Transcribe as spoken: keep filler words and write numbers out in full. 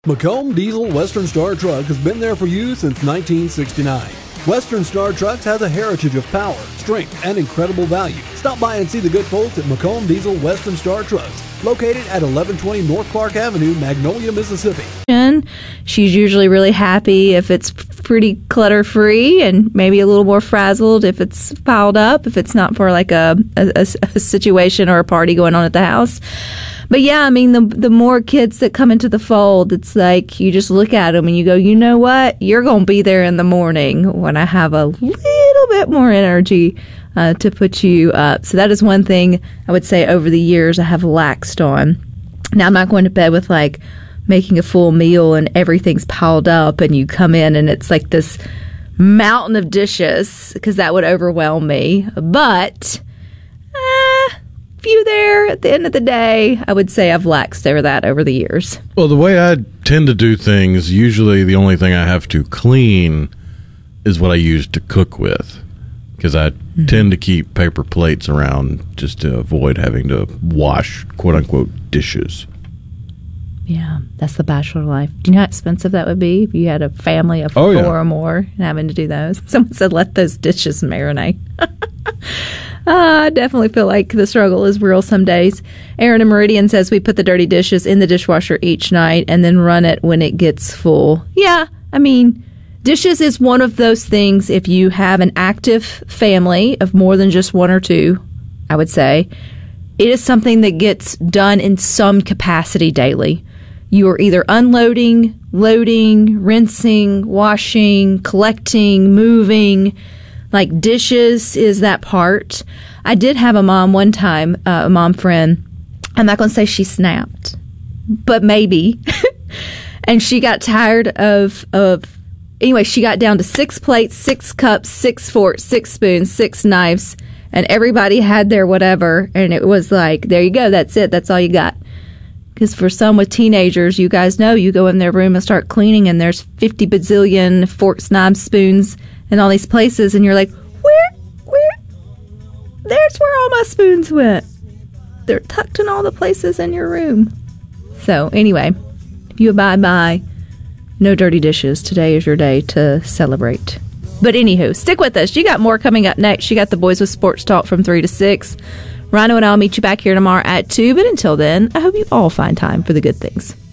Macomb Diesel Western Star Truck has been there for you since nineteen sixty-nine. Western Star Trucks has a heritage of power, strength, and incredible value. Stop by and see the good folks at Macomb Diesel Western Star Trucks, located at eleven twenty North Clark Avenue, Magnolia, Mississippi. She's usually really happy if it's pretty clutter-free and maybe a little more frazzled if it's piled up, if it's not for like a, a, a situation or a party going on at the house. But yeah, I mean, the the more kids that come into the fold, it's like you just look at them and you go, you know what? You're going to be there in the morning when I have a little bit more energy uh, to put you up. So that is one thing I would say over the years I have laxed on. Now, I'm not going to bed with like making a full meal and everything's piled up and you come in and it's like this mountain of dishes, because that would overwhelm me. But eh, you there at the end of the day, I would say I've laxed over that over the years. Well, the way I tend to do things, usually the only thing I have to clean is what I use to cook with, because I mm-hmm. tend to keep paper plates around just to avoid having to wash quote-unquote dishes. Yeah, that's the bachelor life. Do you know how expensive that would be if you had a family of oh, four yeah. or more and having to do those? Someone said, let those dishes marinate. Uh, I definitely feel like the struggle is real some days. Aaron in Meridian says we put the dirty dishes in the dishwasher each night and then run it when it gets full. Yeah, I mean, dishes is one of those things, if you have an active family of more than just one or two, I would say, it is something that gets done in some capacity daily. You are either unloading, loading, rinsing, washing, collecting, moving. Like dishes is that part. I did have a mom one time, uh, a mom friend. I'm not going to say she snapped, but maybe. And she got tired of, of, anyway, she got down to six plates, six cups, six forks, six spoons, six knives, and everybody had their whatever. And it was like, there you go. That's it. That's all you got. Because for some with teenagers, you guys know, you go in their room and start cleaning and there's fifty bazillion forks, knives, spoons, and all these places, and you're like, where, where, there's where all my spoons went. They're tucked in all the places in your room. So anyway, if you abide by no dirty dishes, today is your day to celebrate. But anywho, stick with us. You got more coming up next. You got the Boys with Sports Talk from three to six. Rhino and I'll meet you back here tomorrow at two, but until then, I hope you all find time for the good things.